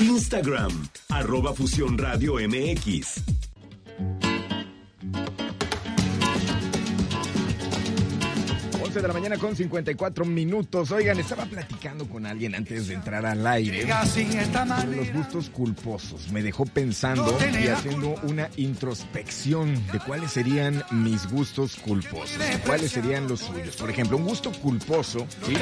Instagram, @Fusión Radio MX. De la mañana con 54 minutos. Oigan, estaba platicando con alguien antes de entrar al aire sobre los gustos culposos. Me dejó pensando y haciendo una introspección de cuáles serían mis gustos culposos, cuáles serían los suyos. Por ejemplo, un gusto culposo, ¿sí?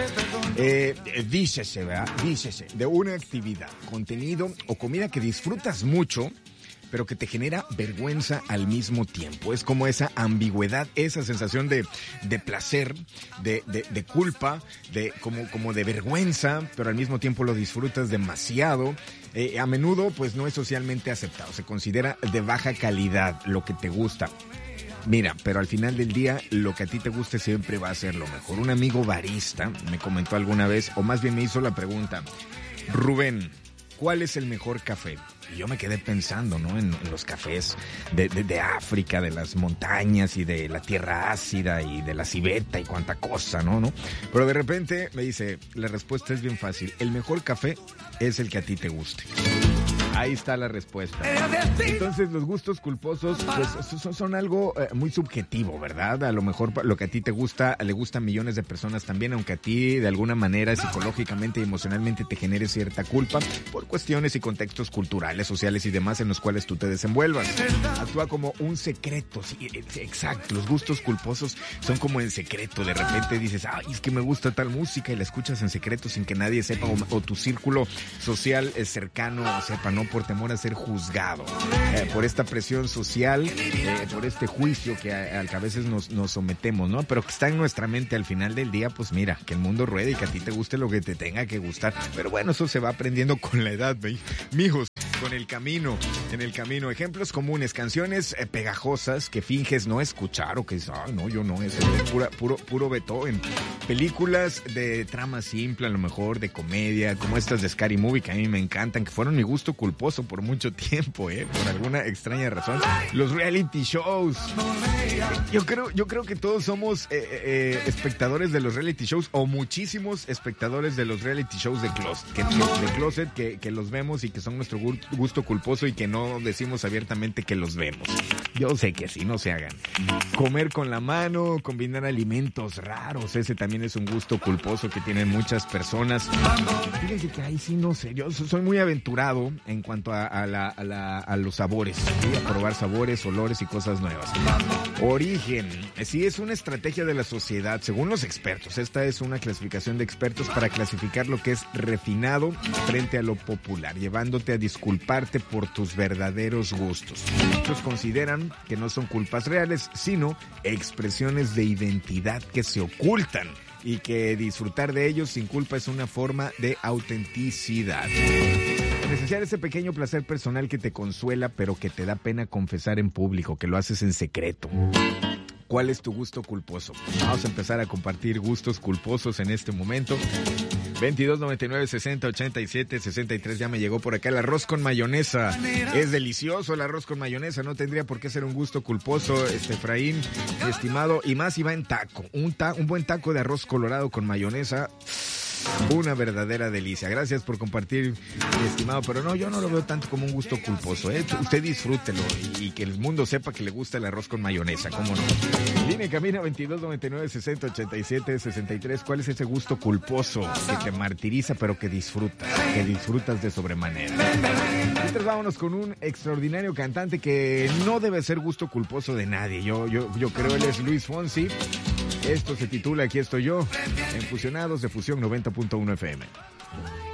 Dícese, ¿verdad? Dícese de una actividad, contenido o comida que disfrutas mucho, pero que te genera vergüenza al mismo tiempo. Es como esa ambigüedad, esa sensación de placer, de culpa, como de vergüenza, pero al mismo tiempo lo disfrutas demasiado. A menudo, pues, no es socialmente aceptado. Se considera de baja calidad lo que te gusta. Mira, pero al final del día, lo que a ti te guste siempre va a ser lo mejor. Un amigo barista me comentó alguna vez, o más bien me hizo la pregunta: Rubén, ¿cuál es el mejor café? Y yo me quedé pensando, ¿no? En los cafés de África, de las montañas y de la tierra ácida y de la civeta y cuánta cosa, ¿no? Pero de repente me dice, la respuesta es bien fácil. El mejor café es el que a ti te guste. Ahí está la respuesta. Entonces, los gustos culposos pues, son algo muy subjetivo, ¿verdad? A lo mejor lo que a ti te gusta, le gusta a millones de personas también, aunque a ti de alguna manera psicológicamente y emocionalmente te genere cierta culpa por cuestiones y contextos culturales, sociales y demás en los cuales tú te desenvuelvas. Actúa como un secreto, sí, exacto. Los gustos culposos son como en secreto. De repente dices, ay, es que me gusta tal música y la escuchas en secreto sin que nadie sepa o tu círculo social cercano sepa, ¿no? Por temor a ser juzgado, por esta presión social, por este juicio al que a veces nos sometemos, ¿no? Pero que está en nuestra mente al final del día, pues mira, que el mundo ruede y que a ti te guste lo que te tenga que gustar. Pero bueno, eso se va aprendiendo con la edad, mijos, con el camino, en el camino. Ejemplos comunes, canciones pegajosas que finges no escuchar o que dices, ay, no, yo no, eso es puro Beethoven. Películas de trama simple, a lo mejor de comedia, como estas de Scary Movie, que a mí me encantan, que fueron mi gusto culposo por mucho tiempo, por alguna extraña razón. Los reality shows. Yo creo que todos somos espectadores de los reality shows, o muchísimos espectadores de los reality shows de closet, que los vemos y que son nuestro gusto culposo y que no decimos abiertamente que los vemos. Yo sé que sí, no se hagan. Comer con la mano, combinar alimentos raros, ese también es un gusto culposo que tienen muchas personas. Fíjense que ahí sí no sé, yo soy muy aventurado en cuanto a los sabores, ¿sí? A probar sabores, olores y cosas nuevas. Origen, sí, es una estrategia de la sociedad, según los expertos. Esta es una clasificación de expertos para clasificar lo que es refinado frente a lo popular, llevándote a disculparte por tus verdaderos gustos. Muchos consideran que no son culpas reales, sino expresiones de identidad que se ocultan y que disfrutar de ellos sin culpa es una forma de autenticidad. Necesidad ese pequeño placer personal que te consuela, pero que te da pena confesar en público, que lo haces en secreto. ¿Cuál es tu gusto culposo? Vamos a empezar a compartir gustos culposos en este momento. 22 99 60 87 63. Ya me llegó por acá el arroz con mayonesa. Es delicioso el arroz con mayonesa. No tendría por qué ser un gusto culposo, Efraín, mi estimado. Y más si va en taco. Un buen taco de arroz colorado con mayonesa. Una verdadera delicia. Gracias por compartir, mi estimado. Pero no, yo no lo veo tanto como un gusto culposo, ¿eh? Usted disfrútelo y que el mundo sepa que le gusta el arroz con mayonesa. ¿Cómo no? Línea Camina 22 99 60 87 63. ¿Cuál es ese gusto culposo que te martiriza pero que disfrutas de sobremanera? Entonces vámonos con un extraordinario cantante que no debe ser gusto culposo de nadie. Yo creo él es Luis Fonsi. Esto se titula Aquí estoy yo, en Fusionados de Fusión 90.1 FM.